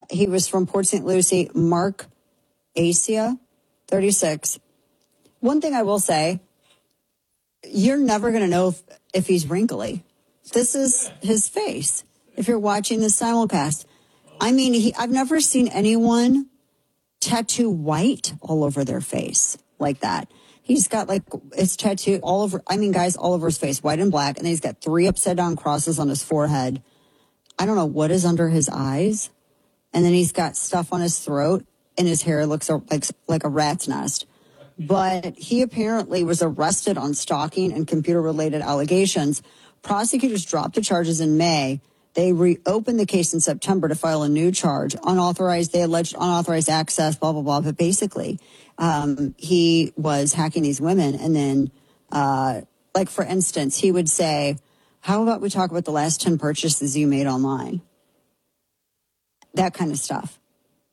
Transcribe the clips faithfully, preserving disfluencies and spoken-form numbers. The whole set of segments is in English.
he was from Port Saint Lucie. Mark Asia, thirty-six. One thing I will say, you're never going to know if, if he's wrinkly. This is his face. If you're watching the simulcast, I mean, he, I've never seen anyone tattoo white all over their face like that. He's got like it's tattooed all over. I mean, guys, all over his face, white and black. And then he's got three upside down crosses on his forehead. I don't know what is under his eyes. And then he's got stuff on his throat and his hair looks like, like a rat's nest. But he apparently was arrested on stalking and computer related allegations. Prosecutors dropped the charges in May. They reopened the case in September to file a new charge. Unauthorized, they alleged unauthorized access, blah, blah, blah. But basically, um, he was hacking these women. And then, uh, like, for instance, he would say, how about we talk about the last ten purchases you made online? That kind of stuff.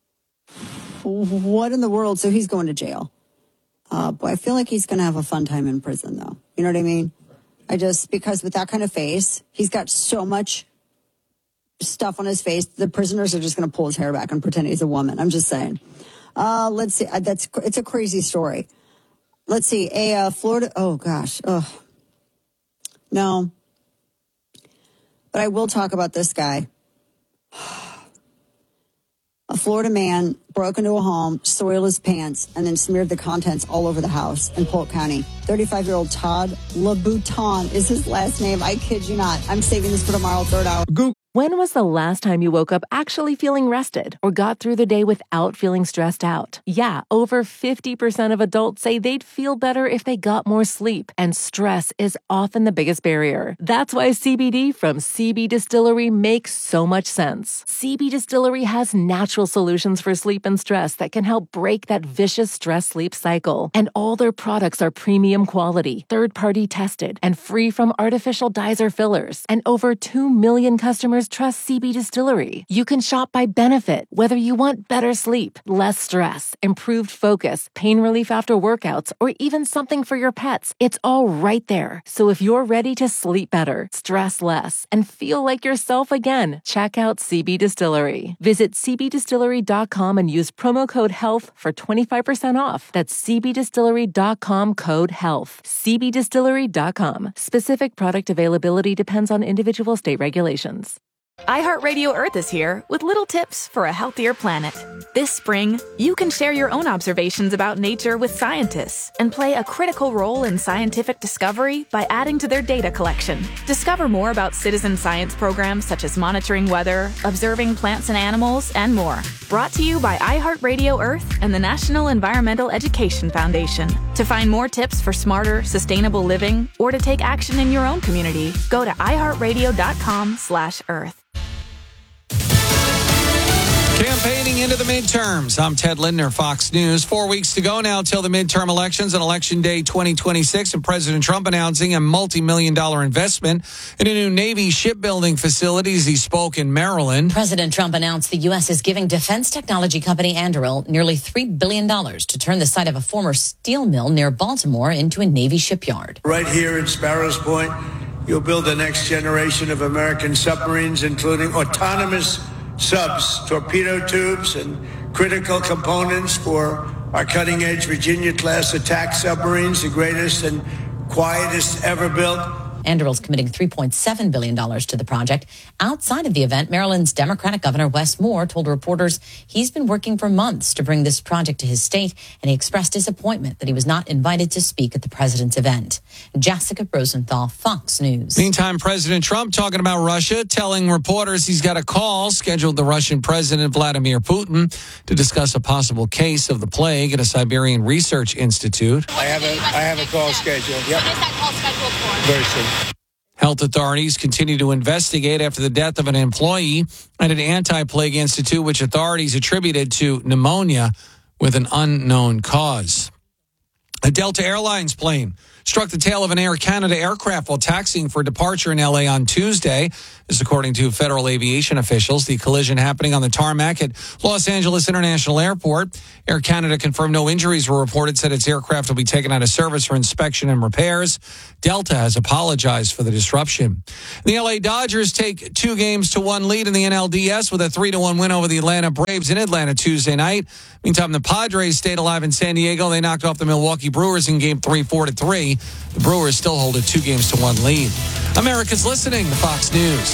What in the world? So he's going to jail. Uh, boy, I feel like he's going to have a fun time in prison, though. You know what I mean? I just, because with that kind of face, he's got so much stuff on his face, the prisoners are just going to pull his hair back and pretend he's a woman. I'm just saying. Uh, let's see. That's it's a crazy story. Let's see. A uh, Florida. Oh gosh. Oh no. But I will talk about this guy. A Florida man broke into a home, soiled his pants, and then smeared the contents all over the house in Polk County. thirty-five-year-old Todd LeBouton is his last name. I kid you not. I'm saving this for tomorrow, third hour. Go. When was the last time you woke up actually feeling rested or got through the day without feeling stressed out? Yeah, over fifty percent of adults say they'd feel better if they got more sleep, and stress is often the biggest barrier. That's why C B D from C B Distillery makes so much sense. C B Distillery has natural solutions for sleep and stress that can help break that vicious stress-sleep cycle. And all their products are premium quality, third-party tested, and free from artificial dyes or fillers. And over two million customers trust C B Distillery. You can shop by benefit, whether you want better sleep, less stress, improved focus, pain relief after workouts, or even something for your pets. It's all right there. So if you're ready to sleep better, stress less, and feel like yourself again, check out C B Distillery. Visit c b distillery dot com and use promo code HEALTH for twenty-five percent off. That's c b distillery dot com code HEALTH. c b distillery dot com. Specific product availability depends on individual state regulations. iHeartRadio Earth is here with little tips for a healthier planet. This spring, you can share your own observations about nature with scientists and play a critical role in scientific discovery by adding to their data collection. Discover more about citizen science programs such as monitoring weather, observing plants and animals, and more. Brought to you by iHeartRadio Earth and the National Environmental Education Foundation. To find more tips for smarter, sustainable living, or to take action in your own community, go to i heart radio dot com slash earth. Campaigning into the midterms. I'm Ted Lindner, Fox News. Four weeks to go now till the midterm elections on Election Day twenty twenty-six, and President Trump announcing a multi-million dollar investment in a new Navy shipbuilding facility as he spoke in Maryland. President Trump announced the U S is giving defense technology company Anduril nearly three billion dollars to turn the site of a former steel mill near Baltimore into a Navy shipyard. Right here in Sparrows Point, you'll build the next generation of American submarines, including autonomous subs, torpedo tubes, and critical components for our cutting-edge Virginia-class attack submarines, the greatest and quietest ever built. Anduril's committing three point seven billion dollars to the project. Outside of the event, Maryland's Democratic Governor Wes Moore told reporters he's been working for months to bring this project to his state, and he expressed disappointment that he was not invited to speak at the president's event. Jessica Rosenthal, Fox News. Meantime, President Trump talking about Russia, telling reporters he's got a call scheduled with the Russian President Vladimir Putin to discuss a possible case of the plague at a Siberian research institute. I have a I have a call scheduled. Yep. When is that call scheduled for? Very soon. Health authorities continue to investigate after the death of an employee at an anti-plague institute, which authorities attributed to pneumonia with an unknown cause. A Delta Airlines plane struck the tail of an Air Canada aircraft while taxiing for departure in L A on Tuesday. This, according to federal aviation officials. The collision happening on the tarmac at Los Angeles International Airport. Air Canada confirmed no injuries were reported, said its aircraft will be taken out of service for inspection and repairs. Delta has apologized for the disruption. The L A Dodgers take two games to one lead in the N L D S with a three to one win over the Atlanta Braves in Atlanta Tuesday night. Meantime, the Padres stayed alive in San Diego. They knocked off the Milwaukee Brewers in game three, four to three. The Brewers still hold a two games to one lead. America's listening to Fox News.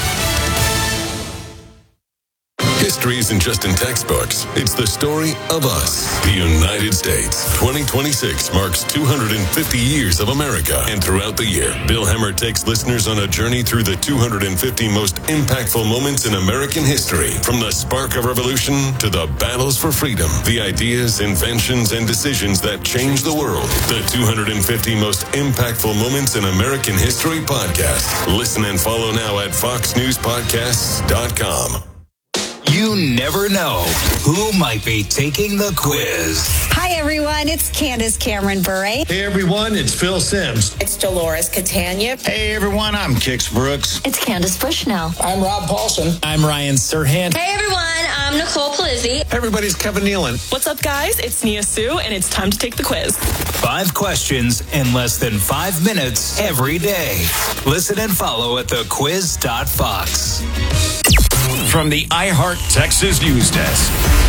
History isn't just in textbooks. It's the story of us, the United States. twenty twenty-six marks two hundred fifty years of America. And throughout the year, Bill Hemmer takes listeners on a journey through the two hundred fifty most impactful moments in American history. From the spark of revolution to the battles for freedom, the ideas, inventions, and decisions that changed the world. The two hundred fifty most impactful moments in American history podcast. Listen and follow now at fox news podcasts dot com. You never know who might be taking the quiz. Hi, everyone. It's Candace Cameron Bure. Hey, everyone. It's Phil Sims. It's Dolores Catania. Hey, everyone. I'm Kix Brooks. It's Candace Bushnell. I'm Rob Paulson. I'm Ryan Serhant. Hey, everyone. I'm Nicole Palizzi. Hey, everybody's Kevin Nealon. What's up, guys? It's Nia Sue, and it's time to take the quiz. Five questions in less than five minutes every day. Listen and follow at the quiz dot fox. From the iHeart Texas News Desk.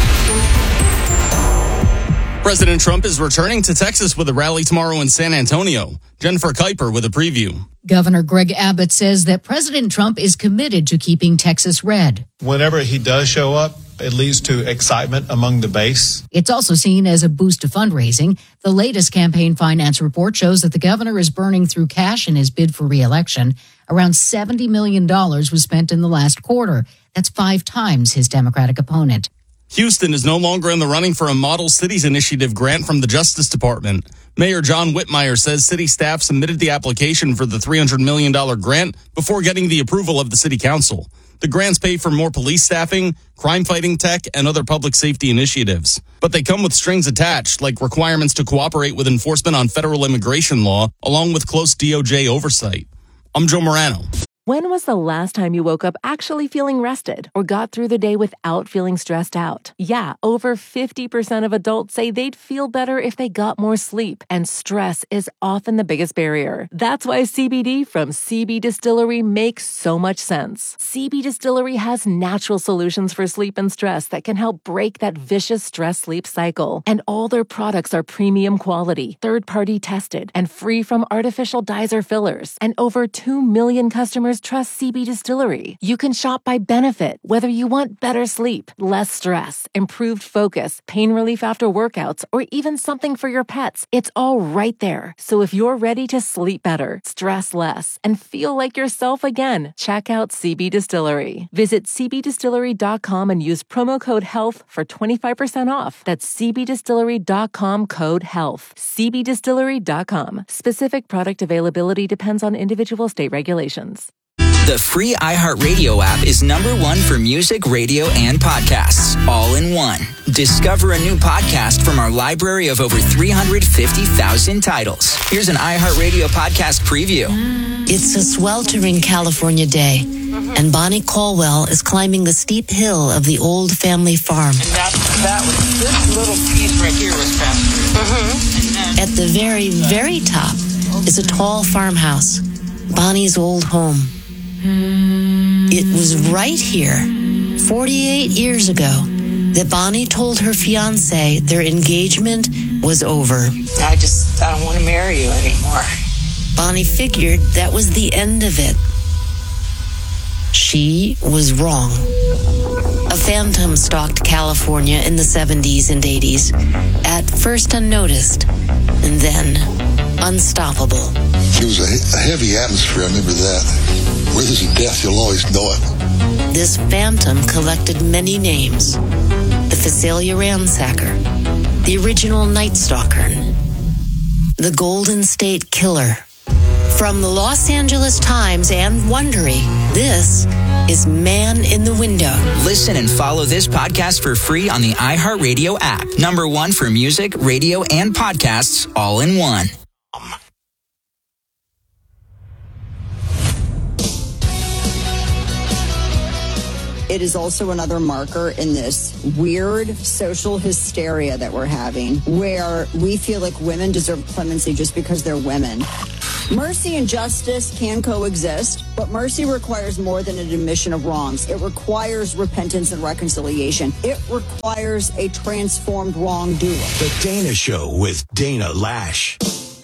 President Trump is returning to Texas with a rally tomorrow in San Antonio. Jennifer Kuiper with a preview. Governor Greg Abbott says that President Trump is committed to keeping Texas red. Whenever he does show up, it leads to excitement among the base. It's also seen as a boost to fundraising. The latest campaign finance report shows that the governor is burning through cash in his bid for re-election. Around seventy million dollars was spent in the last quarter. That's five times his Democratic opponent. Houston is no longer in the running for a Model Cities Initiative grant from the Justice Department. Mayor John Whitmire says city staff submitted the application for the three hundred million dollars grant before getting the approval of the city council. The grants pay for more police staffing, crime-fighting tech, and other public safety initiatives. But they come with strings attached, like requirements to cooperate with enforcement on federal immigration law, along with close D O J oversight. I'm Joe Morano. When was the last time you woke up actually feeling rested or got through the day without feeling stressed out? Yeah, over fifty percent of adults say they'd feel better if they got more sleep, and stress is often the biggest barrier. That's why C B D from C B Distillery makes so much sense. C B Distillery has natural solutions for sleep and stress that can help break that vicious stress-sleep cycle. And all their products are premium quality, third-party tested, and free from artificial dyes or fillers. And over two million customers trust C B Distillery. You can shop by benefit, whether you want better sleep, less stress, improved focus, pain relief after workouts, or even something for your pets. It's all right there. So if you're ready to sleep better, stress less, and feel like yourself again, check out C B Distillery. Visit c b distillery dot com and use promo code HEALTH for twenty-five percent off. That's c b distillery dot com code HEALTH. c b distillery dot com. Specific product availability depends on individual state regulations. The free iHeartRadio app is number one for music, radio, and podcasts, all in one. Discover a new podcast from our library of over three hundred fifty thousand titles. Here's an iHeartRadio podcast preview. It's a sweltering California day, and Bonnie Caldwell is climbing the steep hill of the old family farm. And that, that was, this little piece right here was pasture. Mm-hmm. At the very, very top is a tall farmhouse, Bonnie's old home. It was right here, forty-eight years ago, that Bonnie told her fiancé their engagement was over. I just, I don't want to marry you anymore. Bonnie figured that was the end of it. She was wrong. A phantom stalked California in the seventies and eighties, at first unnoticed, and then unstoppable. It was a, a heavy atmosphere, I remember that. Where there's a death, you'll always know it. This phantom collected many names. The Phasalia ransacker, the original Night Stalker, the Golden State Killer. From the Los Angeles Times and Wondery, this is Man in the Window. Listen and follow this podcast for free on the iHeartRadio app. Number one for music, radio, and podcasts all in one. It is also another marker in this weird social hysteria that we're having, where we feel like women deserve clemency just because they're women. Mercy and justice can coexist, but mercy requires more than an admission of wrongs. It requires repentance and reconciliation. It requires a transformed wrongdoer. The Dana Show with Dana Lash.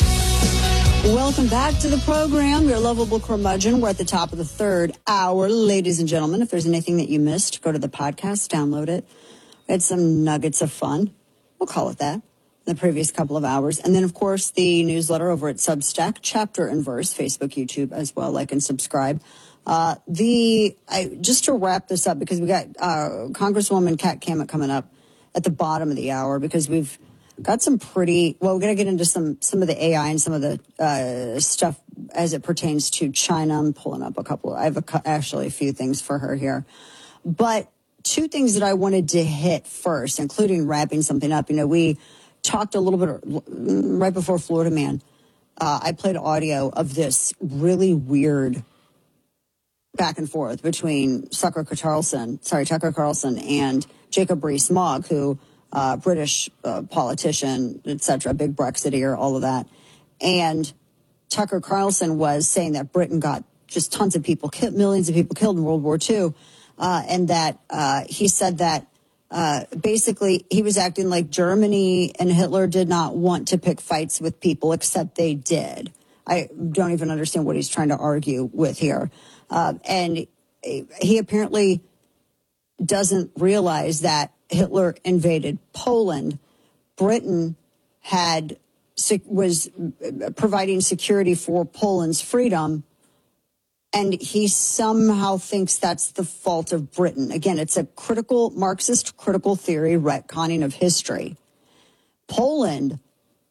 Welcome back to the program, your lovable curmudgeon. We're at the top of the third hour. Ladies and gentlemen, if there's anything that you missed, go to the podcast, download it. We had some nuggets of fun. We'll call it that. The previous couple of hours. And then, of course, the newsletter over at Substack, chapter and verse, Facebook, YouTube as well. Like and subscribe. Uh, the I, just to wrap this up, because we got uh, Congresswoman Kat Kammett coming up at the bottom of the hour, because we've got some pretty, well, we're going to get into some, some of the A I and some of the uh, stuff as it pertains to China. I'm pulling up a couple. I have a, actually a few things for her here. But two things that I wanted to hit first, including wrapping something up. You know, we talked a little bit right before Florida Man. Uh, I played audio of this really weird back and forth between Tucker Carlson, sorry, Tucker Carlson and Jacob Rees-Mogg, who uh, British uh, politician, et cetera, big Brexiteer, all of that. And Tucker Carlson was saying that Britain got just tons of people, killed, millions of people killed in World War Two, uh, and that uh, he said that Uh, basically, he was acting like Germany and Hitler did not want to pick fights with people, except they did. I don't even understand what he's trying to argue with here. Uh, and he apparently doesn't realize that Hitler invaded Poland. Britain had was providing security for Poland's freedom. And he somehow thinks that's the fault of Britain. Again, it's a critical, Marxist critical theory retconning of history. Poland,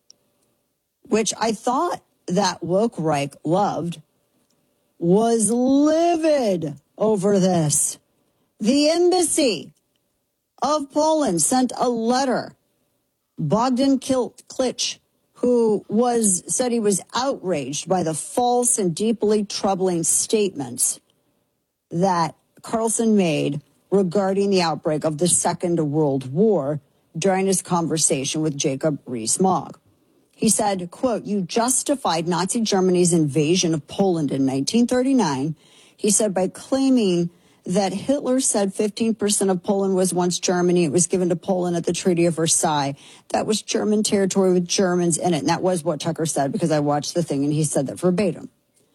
which I thought that woke Reich loved, was livid over this. The embassy of Poland sent a letter. Bogdan Klitsch, who was said he was outraged by the false and deeply troubling statements that Carlson made regarding the outbreak of the Second World War during his conversation with Jacob Rees-Mogg. He said, quote, "You justified Nazi Germany's invasion of Poland in nineteen thirty-nine, he said, by claiming that Hitler said fifteen percent of Poland was once Germany. It was given to Poland at the Treaty of Versailles. That was German territory with Germans in it." And that was what Tucker said, because I watched the thing and he said that verbatim.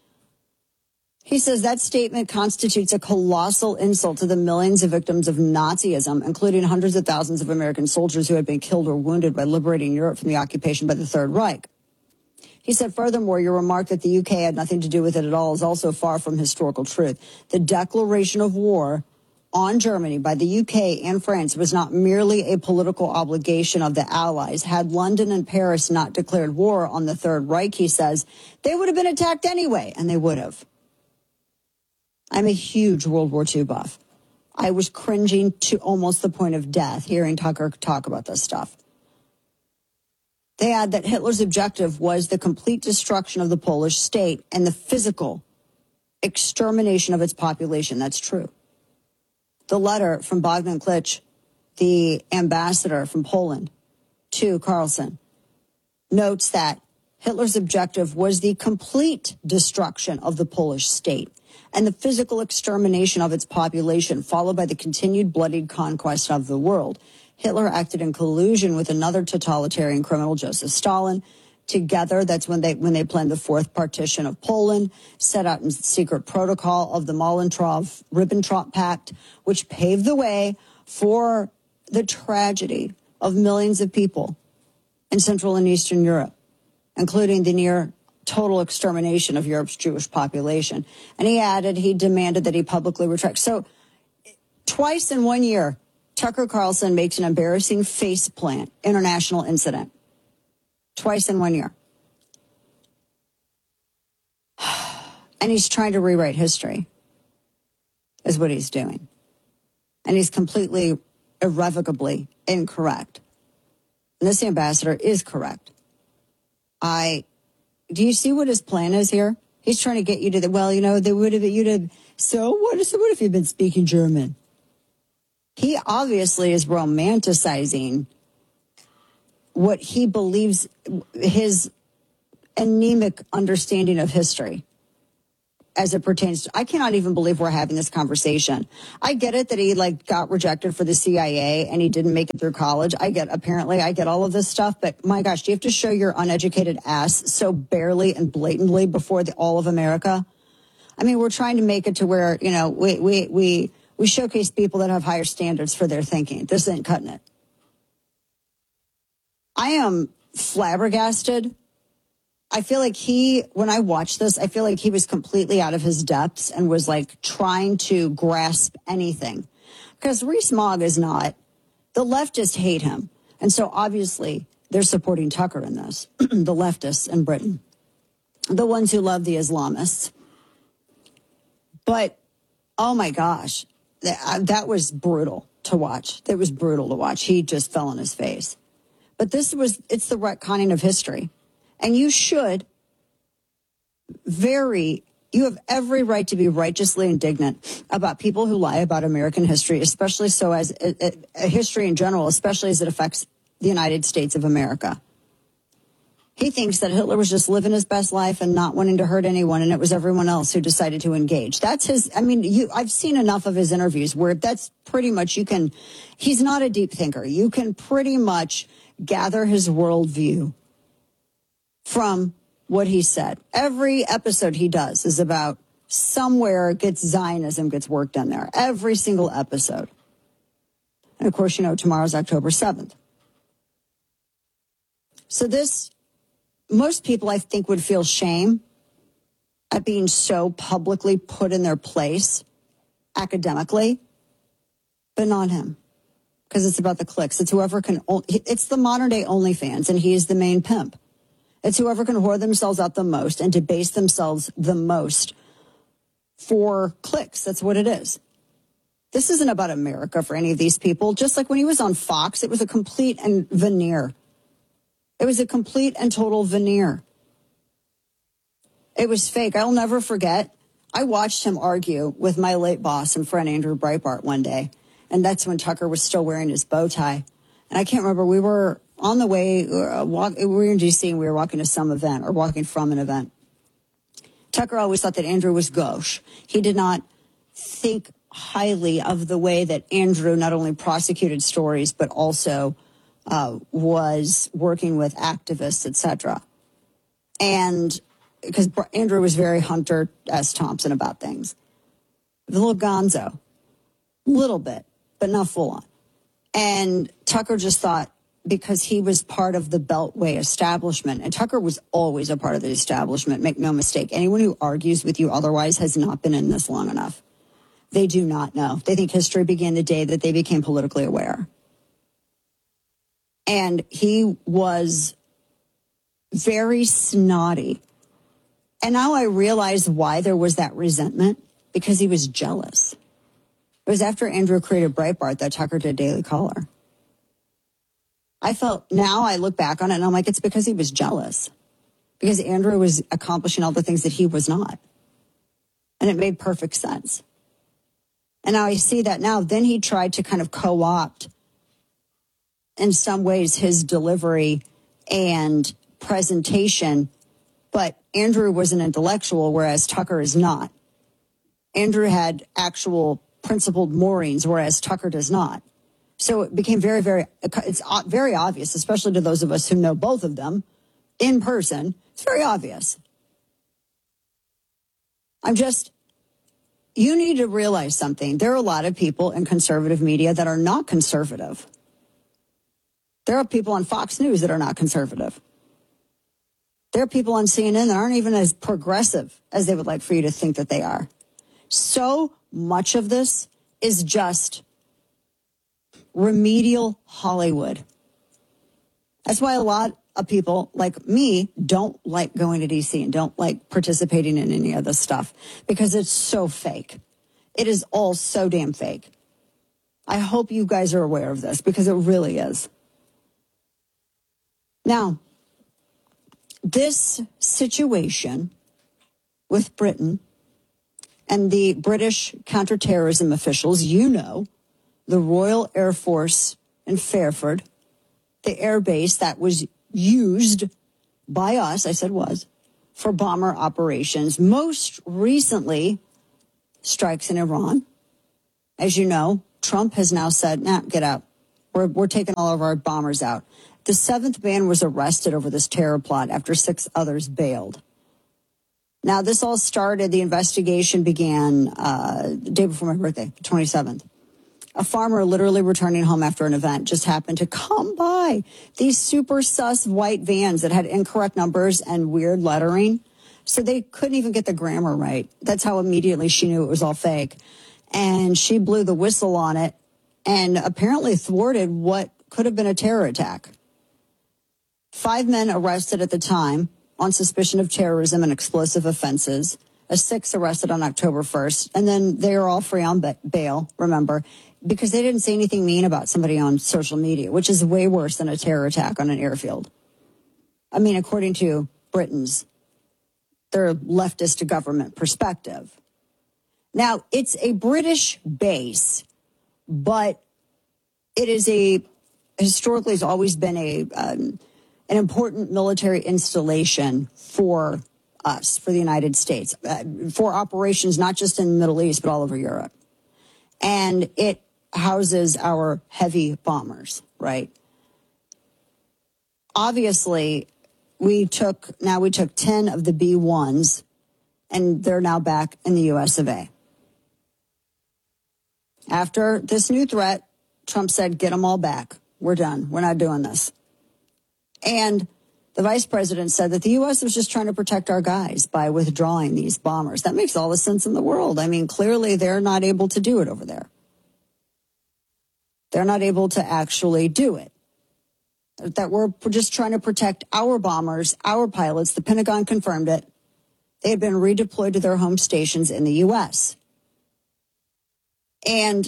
He says that statement constitutes a colossal insult to the millions of victims of Nazism, including hundreds of thousands of American soldiers who had been killed or wounded by liberating Europe from the occupation by the Third Reich. He said, furthermore, your remark that the U K had nothing to do with it at all is also far from historical truth. The declaration of war on Germany by the U K and France was not merely a political obligation of the Allies. Had London and Paris not declared war on the Third Reich, he says, they would have been attacked anyway, and they would have. I'm a huge World War Two buff. I was cringing to almost the point of death hearing Tucker talk about this stuff. They add that Hitler's objective was the complete destruction of the Polish state and the physical extermination of its population. That's true. The letter from Bogdan Klitsch, the ambassador from Poland, to Carlson, notes that Hitler's objective was the complete destruction of the Polish state and the physical extermination of its population, followed by the continued bloodied conquest of the world. Hitler acted in collusion with another totalitarian criminal, Joseph Stalin. Together, that's when they when they planned the fourth partition of Poland, set out in secret protocol of the Molotov-Ribbentrop Pact, which paved the way for the tragedy of millions of people in Central and Eastern Europe, including the near total extermination of Europe's Jewish population. And he added he demanded that he publicly retract. So twice in one year, Tucker Carlson makes an embarrassing faceplant international incident. Twice in one year. And he's trying to rewrite history. is what he's doing. And he's completely, irrevocably incorrect. And this ambassador is correct. I, do you see what his plan is here? He's trying to get you to the, well, you know, they would have, you'd have, so what, so what if you've been speaking German? He obviously is romanticizing what he believes, his anemic understanding of history as it pertains to, I cannot even believe we're having this conversation. I get it that he like got rejected for the C I A and he didn't make it through college. I get, apparently I get all of this stuff, but my gosh, do you have to show your uneducated ass so barely and blatantly before the, all of America? I mean, we're trying to make it to where, you know, we, we, we, we showcase people that have higher standards for their thinking. This ain't cutting it. I am flabbergasted. I feel like he, when I watched this, I feel like he was completely out of his depths and was like trying to grasp anything. Because Rees-Mogg is not. The leftists hate him. And so obviously they're supporting Tucker in this. The leftists in Britain. The ones who love the Islamists. But, oh my gosh, that, that was brutal to watch. That was brutal to watch. He just fell on his face. But this was, it's the retconning of history. And you should very, you have every right to be righteously indignant about people who lie about American history, especially so as a, a, a history in general, especially as it affects the United States of America. He thinks that Hitler was just living his best life and not wanting to hurt anyone, and it was everyone else who decided to engage. That's his, I mean, you, I've seen enough of his interviews where that's pretty much, you can, he's not a deep thinker. You can pretty much gather his worldview from what he said. Every episode he does is about somewhere gets Zionism gets work done there. Every single episode. And of course, you know, tomorrow's October seventh. So this, most people I think would feel shame at being so publicly put in their place academically, but not him. Because it's about the clicks. It's whoever can, it's the modern day OnlyFans, and he is the main pimp. It's whoever can whore themselves out the most and debase themselves the most for clicks. That's what it is. This isn't about America for any of these people. Just like when he was on Fox, it was a complete and veneer. It was a complete and total veneer. It was fake. I'll never forget. I watched him argue with my late boss and friend Andrew Breitbart one day. And that's when Tucker was still wearing his bow tie. And I can't remember, we were on the way, uh, walk, we were in D C and we were walking to some event or walking from an event. Tucker always thought that Andrew was gauche. He did not think highly of the way that Andrew not only prosecuted stories, but also uh, was working with activists, et cetera. And because Andrew was very Hunter S. Thompson about things. A little gonzo. Little bit, but not full on. And Tucker just thought, because he was part of the Beltway establishment, and Tucker was always a part of the establishment, make no mistake. Anyone who argues with you otherwise has not been in this long enough. They do not know. They think history began the day that they became politically aware. And he was very snotty. And now I realize why there was that resentment, because he was jealous. It was after Andrew created Breitbart that Tucker did Daily Caller. I felt, now I look back on it and I'm like, it's because he was jealous. Because Andrew was accomplishing all the things that he was not. And it made perfect sense. And now I see that now. Then he tried to kind of co-opt, in some ways, his delivery and presentation. But Andrew was an intellectual, whereas Tucker is not. Andrew had actual principled moorings, whereas Tucker does not. So it became very, very, it's very obvious, especially to those of us who know both of them in person. It's very obvious. I'm just, you need to realize something. There are a lot of people in conservative media that are not conservative. There are people on Fox News that are not conservative. There are people on C N N that aren't even as progressive as they would like for you to think that they are. So much of this is just remedial Hollywood. That's why a lot of people like me don't like going to D C and don't like participating in any of this stuff, because it's so fake. It is all so damn fake. I hope you guys are aware of this because it really is. Now, this situation with Britain and the British counterterrorism officials, you know, the Royal Air Force in Fairford, the air base that was used by us, I said was, for bomber operations. Most recently, strikes in Iran. As you know, Trump has now said, nah, get out. We're, we're taking all of our bombers out. The seventh man was arrested over this terror plot after six others bailed. Now, this all started, the investigation began uh, the day before my birthday, the twenty-seventh. A farmer literally returning home after an event just happened to come by these super sus white vans that had incorrect numbers and weird lettering. So they couldn't even get the grammar right. That's how immediately she knew it was all fake. And she blew the whistle on it and apparently thwarted what could have been a terror attack. Five men arrested at the time on suspicion of terrorism and explosive offenses. A sixth arrested on October first. And then they are all free on bail, remember, because they didn't say anything mean about somebody on social media, which is way worse than a terror attack on an airfield. I mean, according to Britain's, their leftist government perspective. Now, it's a British base, but it is a, historically has always been a, um, an important military installation for us, for the United States, uh, for operations not just in the Middle East, but all over Europe. And it houses our heavy bombers, right? Obviously, we took, now we took ten of the B ones, and they're now back in the U S of A. After this new threat, Trump said, get them all back. We're done. We're not doing this. And the vice president said that the U S was just trying to protect our guys by withdrawing these bombers. That makes all the sense in the world. I mean, clearly they're not able to do it over there. They're not able to actually do it. That we're just trying to protect our bombers, our pilots. The Pentagon confirmed it. They had been redeployed to their home stations in the U S. And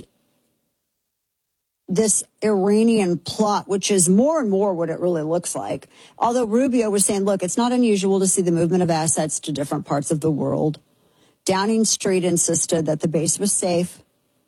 this Iranian plot, which is more and more what it really looks like. Although Rubio was saying, look, it's not unusual to see the movement of assets to different parts of the world. Downing Street insisted that the base was safe.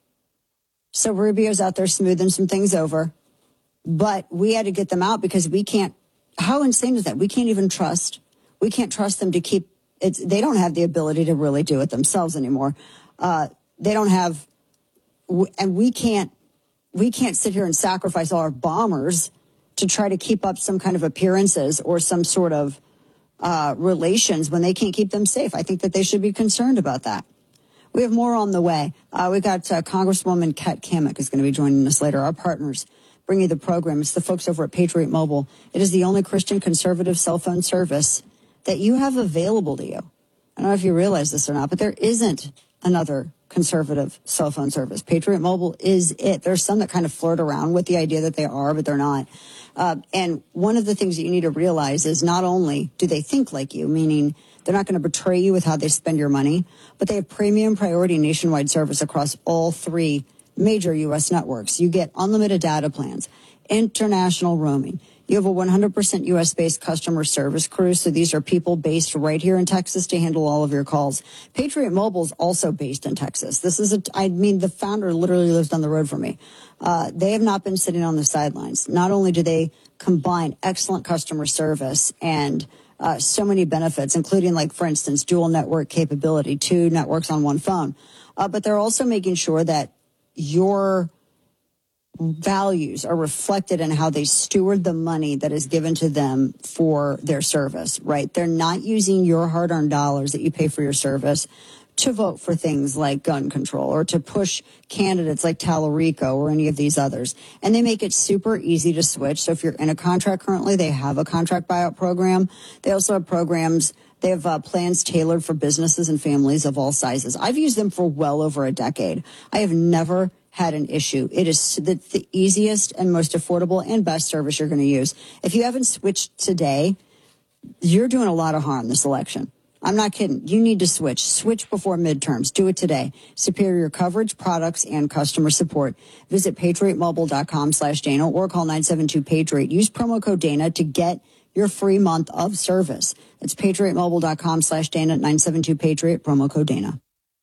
So Rubio's out there smoothing some things over. But we had to get them out because we can't, how insane is that? We can't even trust, we can't trust them to keep, it's, they don't have the ability to really do it themselves anymore. Uh, they don't have, and we can't, we can't sit here and sacrifice all our bombers to try to keep up some kind of appearances or some sort of uh, relations when they can't keep them safe. I think that they should be concerned about that. We have more on the way. Uh, we got uh, Congresswoman Kat Cammack is going to be joining us later. Our partners bring you the program. It's the folks over at Patriot Mobile. It is the only Christian conservative cell phone service that you have available to you. I don't know if you realize this or not, but there isn't another conservative cell phone service. Patriot Mobile is it. There's some that kind of flirt around with the idea that they are, but they're not. Uh, and one of the things that you need to realize is not only do they think like you, meaning they're not going to betray you with how they spend your money, but they have premium priority nationwide service across all three major U S networks. You get unlimited data plans, international roaming. You have a one hundred percent U S-based customer service crew, so these are people based right here in Texas to handle all of your calls. Patriot Mobile is also based in Texas. This is a, I mean, the founder literally lives down the road from me. Uh, they have not been sitting on the sidelines. Not only do they combine excellent customer service and uh, so many benefits, including, like, for instance, dual network capability, two networks on one phone, uh, but they're also making sure that your values are reflected in how they steward the money that is given to them for their service, right? They're not using your hard-earned dollars that you pay for your service to vote for things like gun control or to push candidates like Tallarico or any of these others. And they make it super easy to switch. So if you're in a contract currently, they have a contract buyout program. They also have programs. They have uh, plans tailored for businesses and families of all sizes. I've used them for well over a decade. I have never had an issue. It is the, the easiest and most affordable and best service you're going to use. If you haven't switched today, you're doing a lot of harm this election. I'm not kidding. You need to switch. Switch before midterms. Do it today. Superior coverage, products, and customer support. Visit patriotmobile.com slash Dana or call nine seven two Patriot. Use promo code Dana to get your free month of service. It's patriotmobile.com slash Dana, nine seven two Patriot, promo code Dana.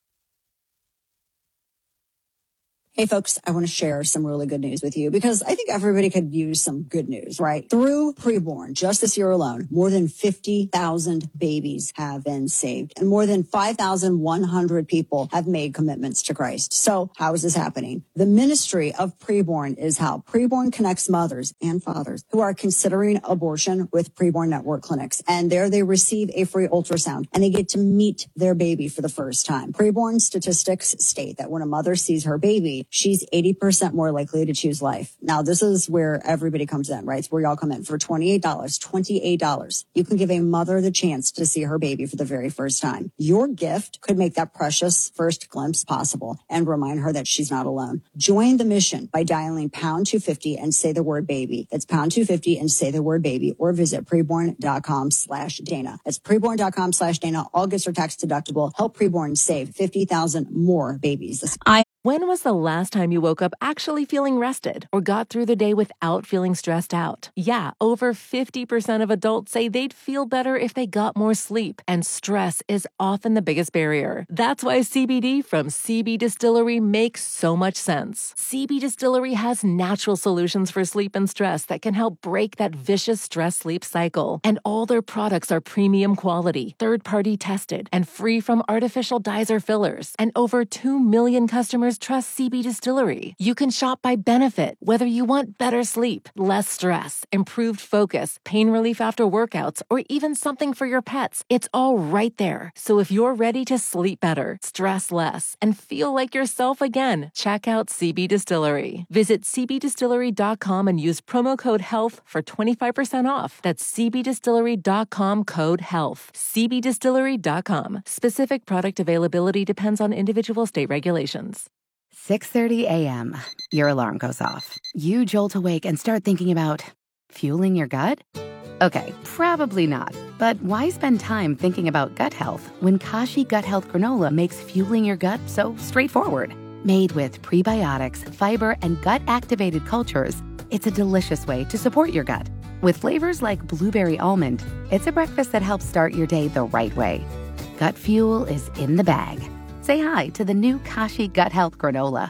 Hey, folks, I want to share some really good news with you because I think everybody could use some good news, right? Through Preborn, just this year alone, more than fifty thousand babies have been saved and more than five thousand one hundred people have made commitments to Christ. So how is this happening? The ministry of Preborn is how Preborn connects mothers and fathers who are considering abortion with Preborn Network clinics. And there they receive a free ultrasound and they get to meet their baby for the first time. Preborn statistics state that when a mother sees her baby, she's eighty percent more likely to choose life. Now, this is where everybody comes in, right? It's where y'all come in. For twenty-eight dollars, twenty-eight dollars, you can give a mother the chance to see her baby for the very first time. Your gift could make that precious first glimpse possible and remind her that she's not alone. Join the mission by dialing pound two fifty and say the word baby. That's pound two fifty and say the word baby, or visit preborn.com slash Dana. That's preborn.com slash Dana. All gifts are tax deductible. Help Preborn save fifty thousand more babies. This- I When was the last time you woke up actually feeling rested or got through the day without feeling stressed out? Yeah, over fifty percent of adults say they'd feel better if they got more sleep, and stress is often the biggest barrier. That's why C B D from C B Distillery makes so much sense. C B Distillery has natural solutions for sleep and stress that can help break that vicious stress-sleep cycle. And all their products are premium quality, third-party tested, and free from artificial dyes or fillers. And over two million customers trust C B Distillery. You can shop by benefit, whether you want better sleep, less stress, improved focus, pain relief after workouts, or even something for your pets. It's all right there. So if you're ready to sleep better, stress less, and feel like yourself again, check out C B Distillery. Visit c b distillery dot com and use promo code HEALTH for twenty-five percent off. That's c b distillery dot com code HEALTH. c b distillery dot com. Specific product availability depends on individual state regulations. six thirty a.m. Your alarm goes off. You jolt awake and start thinking about fueling your gut? Okay, probably not. But why spend time thinking about gut health when Kashi Gut Health Granola makes fueling your gut so straightforward? Made with prebiotics, fiber, and gut-activated cultures, it's a delicious way to support your gut. With flavors like blueberry almond, it's a breakfast that helps start your day the right way. Gut fuel is in the bag. Say hi to the new Kashi Gut Health Granola.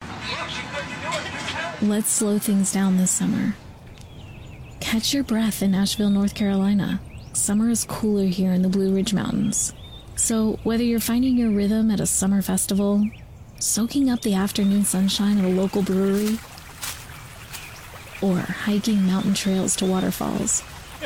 Let's slow things down this summer. Catch your breath in Asheville, North Carolina. Summer is cooler here in the Blue Ridge Mountains. So whether you're finding your rhythm at a summer festival, soaking up the afternoon sunshine at a local brewery, or hiking mountain trails to waterfalls,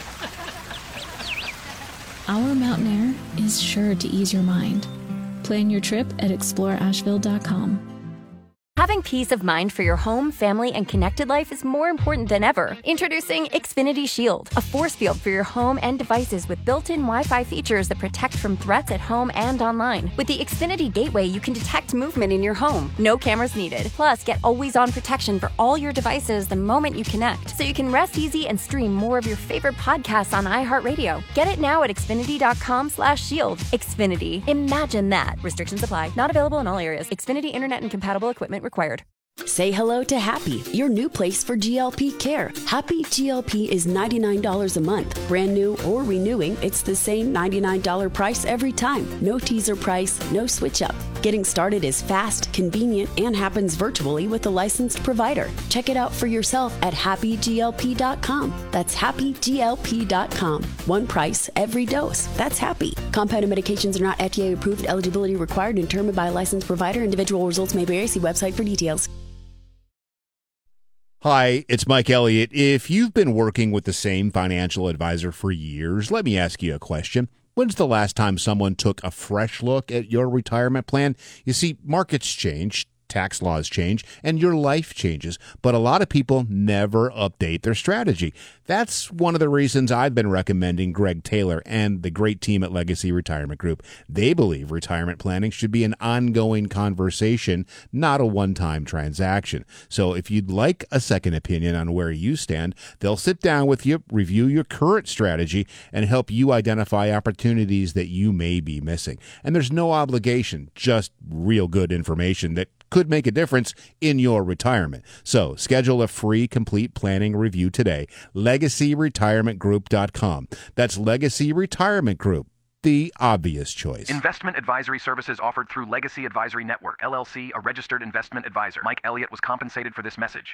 our mountain air is sure to ease your mind. Plan your trip at explore asheville dot com. Having peace of mind for your home, family, and connected life is more important than ever. Introducing Xfinity Shield, a force field for your home and devices with built-in Wi-Fi features that protect from threats at home and online. With the Xfinity Gateway, you can detect movement in your home. No cameras needed. Plus, get always-on protection for all your devices the moment you connect, so you can rest easy and stream more of your favorite podcasts on iHeartRadio. Get it now at xfinity dot com slash shield. Xfinity. Imagine that. Restrictions apply. Not available in all areas. Xfinity Internet and compatible equipment required. Say hello to Happy, your new place for G L P care. Happy G L P is ninety-nine dollars a month. Brand new or renewing, it's the same ninety-nine dollars price every time. No teaser price, no switch up. Getting started is fast, convenient, and happens virtually with a licensed provider. Check it out for yourself at happy g l p dot com. That's happy g l p dot com. One price, every dose. That's Happy. Compounded medications are not F D A approved. Eligibility required and determined by a licensed provider. Individual results may vary. See website for details. Hi, it's Mike Elliott. If you've been working with the same financial advisor for years, let me ask you a question. When's the last time someone took a fresh look at your retirement plan? You see, markets change, tax laws change, and your life changes. But a lot of people never update their strategy. That's one of the reasons I've been recommending Greg Taylor and the great team at Legacy Retirement Group. They believe retirement planning should be an ongoing conversation, not a one-time transaction. So if you'd like a second opinion on where you stand, they'll sit down with you, review your current strategy, and help you identify opportunities that you may be missing. And there's no obligation, just real good information that could make a difference in your retirement. So schedule a free complete planning review today. legacy retirement group dot com. That's Legacy Retirement Group, the obvious choice. Investment advisory services offered through Legacy Advisory Network, L L C, a registered investment advisor. Mike Elliott was compensated for this message.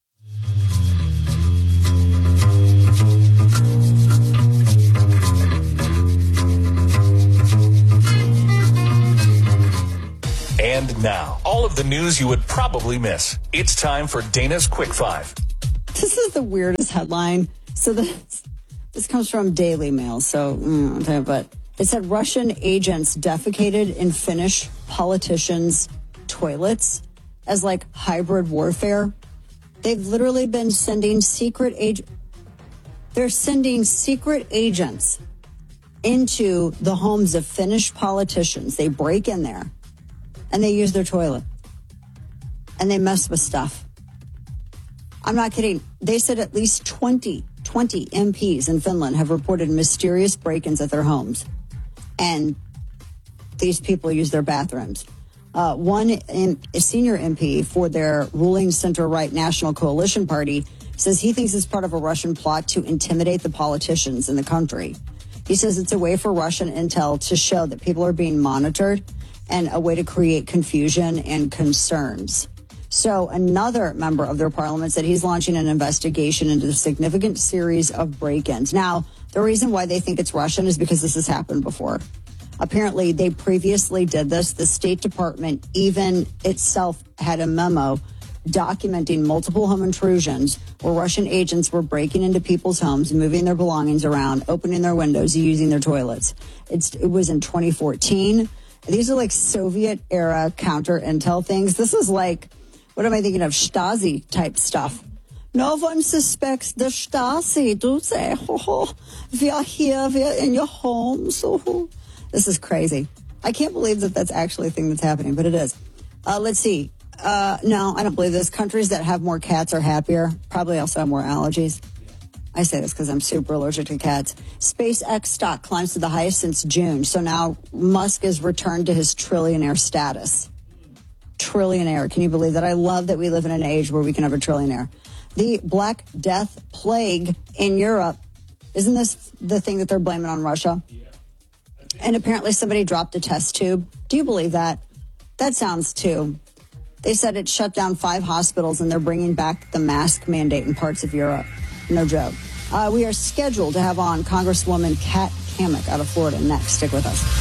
And now, all of the news you would probably miss. It's time for Dana's Quick Five. This is the weirdest headline. So this, this comes from Daily Mail. So, mm, but it said Russian agents defecated in Finnish politicians' toilets as like hybrid warfare. They've literally been sending secret agents. They're sending secret agents into the homes of Finnish politicians. They break in there. And they use their toilet. And they mess with stuff. I'm not kidding. They said at least twenty, twenty M Ps in Finland have reported mysterious break-ins at their homes. And these people use their bathrooms. Uh, one in, a senior M P for their ruling center-right National Coalition Party says he thinks it's part of a Russian plot to intimidate the politicians in the country. He says it's a way for Russian intel to show that people are being monitored and a way to create confusion and concerns. So another member of their parliament said he's launching an investigation into the significant series of break-ins. Now, the reason why they think it's Russian is because this has happened before. Apparently, they previously did this. The State Department even itself had a memo documenting multiple home intrusions where Russian agents were breaking into people's homes, moving their belongings around, opening their windows, using their toilets. It's, it was in twenty fourteen. These are like Soviet-era counter-intel things. This is like, what am I thinking of? Stasi-type stuff. No one suspects the Stasi, do they? We are here, we are in your homes. This is crazy. I can't believe that that's actually a thing that's happening, but it is. Uh, let's see. Uh, no, I don't believe this. Countries that have more cats are happier, probably also have more allergies. I say this because I'm super allergic to cats. SpaceX stock climbs to the highest since June. So now Musk is returned to his trillionaire status. Trillionaire. Can you believe that? I love that we live in an age where we can have a trillionaire. The Black Death plague in Europe. Isn't this the thing that they're blaming on Russia? And apparently somebody dropped a test tube. Do you believe that? That sounds too. They said it shut down five hospitals and they're bringing back the mask mandate in parts of Europe. No joke. Uh, we are scheduled to have on Congresswoman Kat Cammack out of Florida next. Stick with us.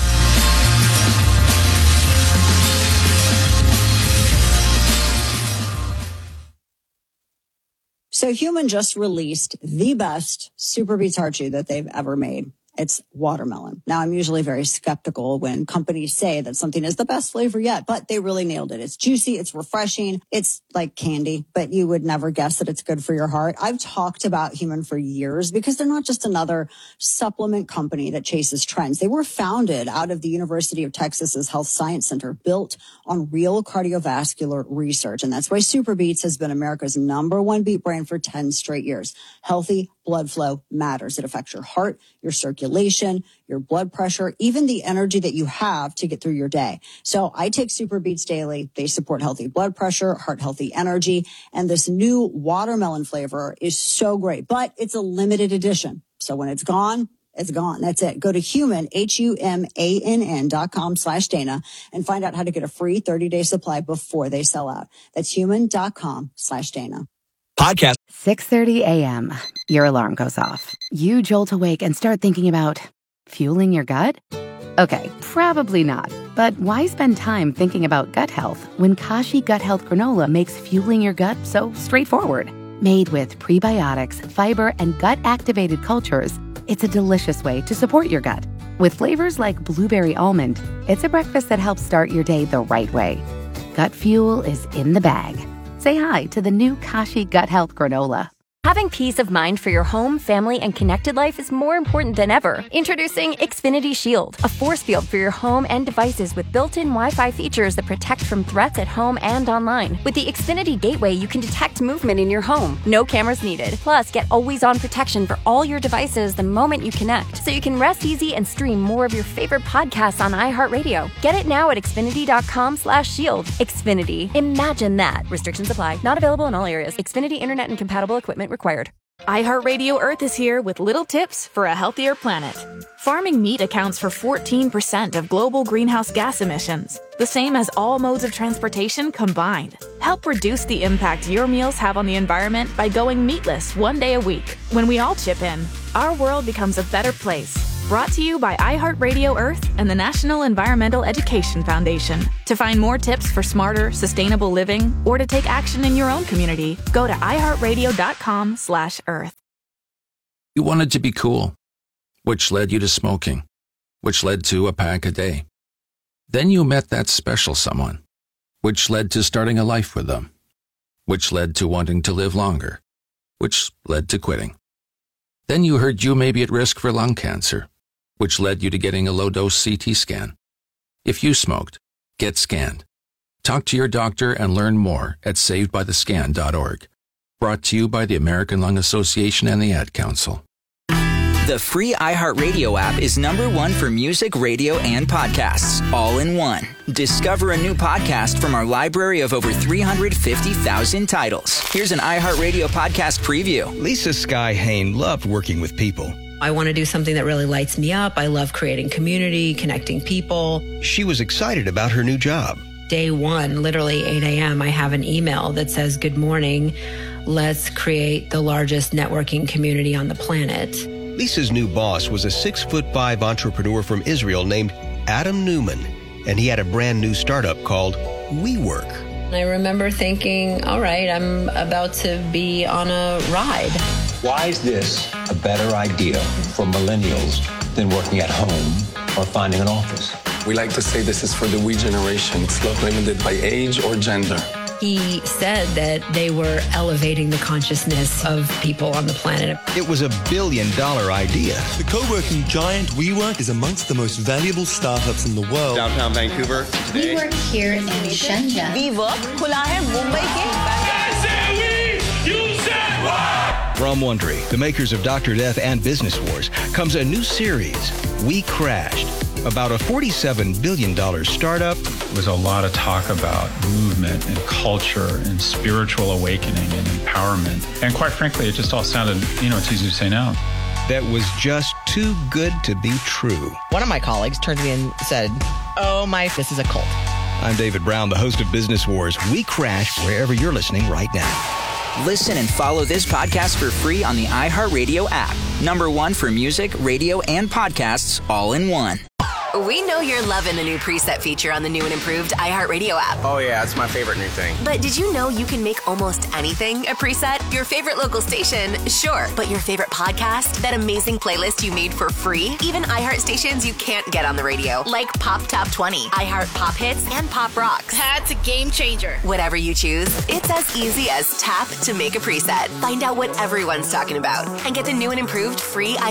So Human just released the best Super Beats Heart Chew that they've ever made. It's watermelon. Now, I'm usually very skeptical when companies say that something is the best flavor yet, but they really nailed it. It's juicy. It's refreshing. It's like candy, but you would never guess that it's good for your heart. I've talked about Human for years because they're not just another supplement company that chases trends. They were founded out of the University of Texas's Health Science Center, built on real cardiovascular research. And that's why Super Beats has been America's number one beat brand for ten straight years. Healthy blood flow matters. It affects your heart, your circulation, your blood pressure, even the energy that you have to get through your day. So I take Super Beats daily. They support healthy blood pressure, heart healthy energy. And this new watermelon flavor is so great, but it's a limited edition. So when it's gone, it's gone. That's it. Go to human, H U M A N N dot com slash Dana and find out how to get a free thirty day supply before they sell out. That's human.com slash Dana. Podcast. six thirty a.m. Your alarm goes off. You jolt awake and start thinking about fueling your gut? Okay, probably not. But why spend time thinking about gut health when Kashi Gut Health Granola makes fueling your gut so straightforward? Made with prebiotics, fiber, and gut-activated cultures, it's a delicious way to support your gut. With flavors like blueberry almond, it's a breakfast that helps start your day the right way. Gut fuel is in the bag. Say hi to the new Kashi Gut Health Granola. Having peace of mind for your home, family, and connected life is more important than ever. Introducing Xfinity Shield, a force field for your home and devices with built-in Wi-Fi features that protect from threats at home and online. With the Xfinity Gateway, you can detect movement in your home. No cameras needed. Plus, get always-on protection for all your devices the moment you connect, so you can rest easy and stream more of your favorite podcasts on iHeartRadio. Get it now at Xfinity.com slash shield. Xfinity. Imagine that. Restrictions apply. Not available in all areas. Xfinity Internet and compatible equipment required. iHeartRadio Earth is here with little tips for a healthier planet. Farming meat accounts for fourteen percent of global greenhouse gas emissions, the same as all modes of transportation combined. Help reduce the impact your meals have on the environment by going meatless one day a week. When we all chip in, our world becomes a better place. Brought to you by iHeartRadio Earth and the National Environmental Education Foundation. To find more tips for smarter, sustainable living, or to take action in your own community, go to iHeartRadio.com slash Earth. You wanted to be cool, which led you to smoking, which led to a pack a day. Then you met that special someone, which led to starting a life with them, which led to wanting to live longer, which led to quitting. Then you heard you may be at risk for lung cancer, which led you to getting a low-dose C T scan. If you smoked, get scanned. Talk to your doctor and learn more at saved by the scan dot org. Brought to you by the American Lung Association and the Ad Council. The free iHeartRadio app is number one for music, radio, and podcasts, all in one. Discover a new podcast from our library of over three hundred fifty thousand titles. Here's an iHeartRadio podcast preview. Lisa Sky Hain loved working with people. I want to do something that really lights me up. I love creating community, connecting people. She was excited about her new job. Day one, literally eight a.m., I have an email that says, "Good morning. Let's create the largest networking community on the planet." Lisa's new boss was a six foot five entrepreneur from Israel named Adam Newman, and he had a brand new startup called WeWork. I remember thinking, all right, I'm about to be on a ride. Why is this a better idea for millennials than working at home or finding an office? We like to say this is for the we generation. It's not limited by age or gender. He said that they were elevating the consciousness of people on the planet. It was a billion dollar idea. The co-working giant WeWork is amongst the most valuable startups in the world. Downtown Vancouver. We work here in Shenzhen. WeWork खुला है मुंबई के. From Wondery, the makers of Doctor Death and Business Wars, comes a new series, We Crashed, about a forty-seven billion dollars startup. There was a lot of talk about movement and culture and spiritual awakening and empowerment. And quite frankly, it just all sounded, you know, it's easy to say no. That was just too good to be true. One of my colleagues turned to me and said, "Oh my, this is a cult." I'm David Brown, the host of Business Wars. We Crash wherever you're listening right now. Listen and follow this podcast for free on the iHeartRadio app. Number one for music, radio, and podcasts, all in one. We know you're loving the new preset feature on the new and improved iHeartRadio app. Oh, yeah, it's my favorite new thing. But did you know you can make almost anything a preset? Your favorite local station? Sure. But your favorite podcast? That amazing playlist you made for free? Even iHeart stations you can't get on the radio, like Pop Top twenty, iHeart Pop Hits, and Pop Rocks. That's a game changer. Whatever you choose, it's as easy as tap to make a preset. Find out what everyone's talking about and get the new and improved free